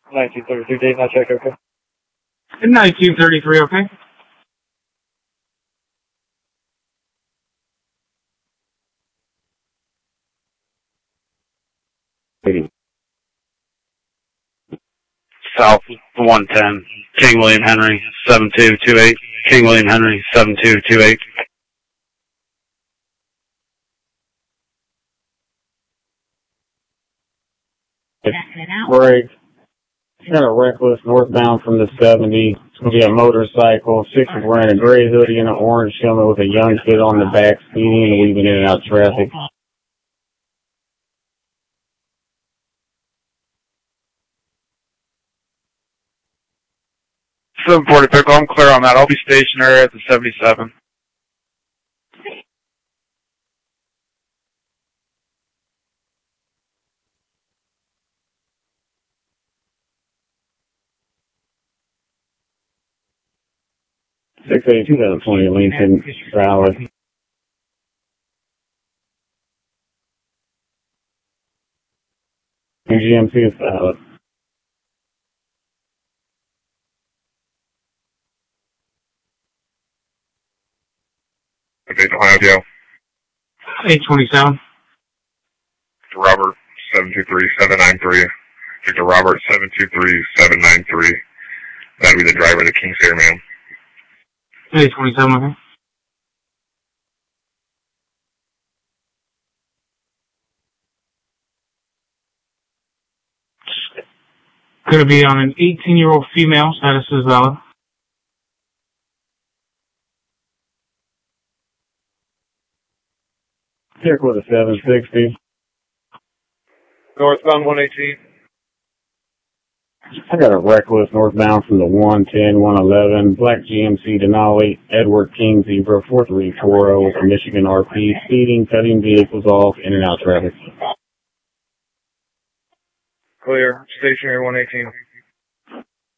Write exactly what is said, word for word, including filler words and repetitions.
nineteen thirty-three, Dave, not check, okay? nineteen thirty-three, okay? South one ten, King William Henry, seven two two eight. King William Henry, seven two two eight. Break. Got a reckless northbound from the seventy. It's going to be a motorcycle. Six is wearing a gray hoodie and an orange helmet with a young kid on the back speeding and weaving in and out of traffic. seven forty Pickle, I'm clear on that. I'll be stationary at the seventy-seven. six eighty-two, two twenty Lincoln, valid. And G M C is valid. Okay, Ohio Joe. eight twenty-seven. Robert, seven two three seven nine three. Victor Robert, seven two three seven nine three. That'd be the driver of the King's Air, man. eight twenty-seven, okay? Going to be on an eighteen-year-old female. Status is valid. Check with a seven sixty. Northbound one eighteen. I got a reckless northbound from the one ten, one eleven, Black G M C Denali, Edward King Zebra, four three four zero, Michigan R P, speeding, cutting vehicles off, in and out traffic. Clear. Stationary one eighteen.